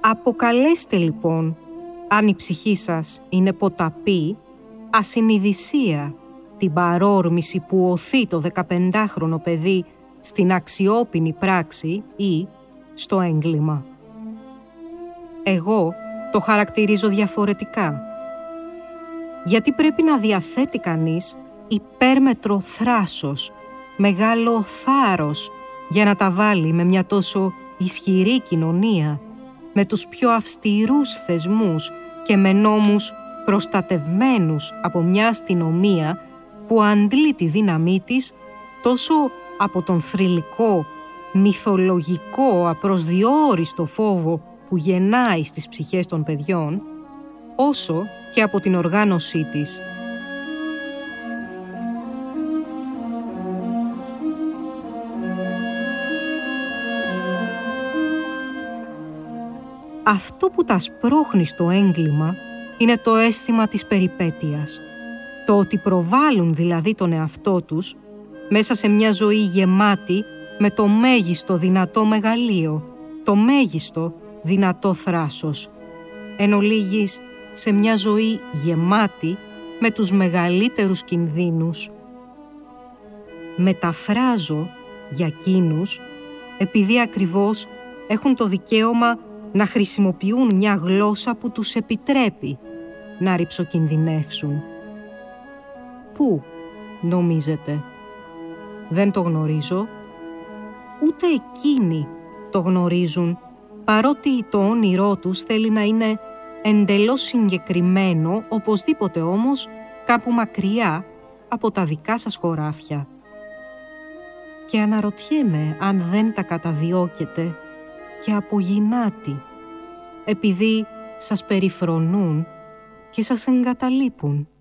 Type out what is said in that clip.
Αποκαλέστε λοιπόν, αν η ψυχή σας είναι ποταπή, ασυνειδησία, την παρόρμηση που οθεί το 15χρονο παιδί στην αξιόπινη πράξη ή στο έγκλημα. Εγώ το χαρακτηρίζω διαφορετικά. Γιατί πρέπει να διαθέτει κανείς υπέρμετρο θράσος, μεγάλο θάρρος για να τα βάλει με μια τόσο ισχυρή κοινωνία, με τους πιο αυστηρούς θεσμούς και με νόμους προστατευμένους από μια αστυνομία που αντλεί τη δύναμή της τόσο από τον θρυλικό, μυθολογικό, απροσδιόριστο φόβο που γεννάει στις ψυχές των παιδιών, όσο και από την οργάνωσή της. Αυτό που τα σπρώχνει στο έγκλημα είναι το αίσθημα της περιπέτειας. Το ότι προβάλλουν δηλαδή τον εαυτό τους μέσα σε μια ζωή γεμάτη με το μέγιστο δυνατό μεγαλείο, το μέγιστο δυνατό θράσος. Εν ολίγης, σε μια ζωή γεμάτη με τους μεγαλύτερους κινδύνους. Μεταφράζω για εκείνους, επειδή ακριβώς έχουν το δικαίωμα να χρησιμοποιούν μια γλώσσα που τους επιτρέπει να ρυψοκινδυνεύσουν. Πού, νομίζετε? Δεν το γνωρίζω. Ούτε εκείνοι το γνωρίζουν, παρότι το όνειρό τους θέλει να είναι εντελώς συγκεκριμένο, οπωσδήποτε όμως κάπου μακριά από τα δικά σας χωράφια. Και αναρωτιέμαι αν δεν τα καταδιώκετε και απογυνάτη, επειδή σας περιφρονούν και σας εγκαταλείπουν.